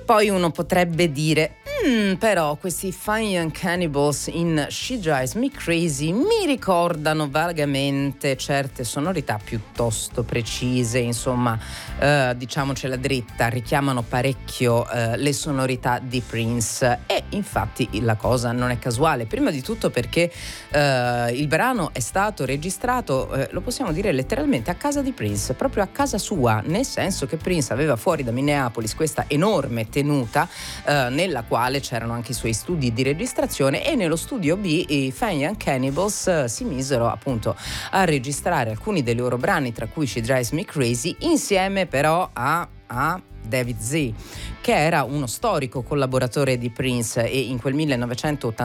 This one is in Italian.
Poi uno potrebbe dire però questi Fine Young Cannibals in She Drives Me Crazy mi ricordano vagamente certe sonorità piuttosto precise, insomma, diciamocela dritta, richiamano parecchio le sonorità di Prince, e infatti la cosa non è casuale, prima di tutto perché il brano è stato registrato, lo possiamo dire letteralmente, a casa di Prince, proprio a casa sua, nel senso che Prince aveva fuori da Minneapolis questa enorme tenuta nella quale c'erano anche i suoi studi di registrazione, e nello studio B i Fine Young Cannibals si misero appunto a registrare alcuni dei loro brani, tra cui She Drives Me Crazy, insieme però a David Z, che era uno storico collaboratore di Prince, e in quel 1980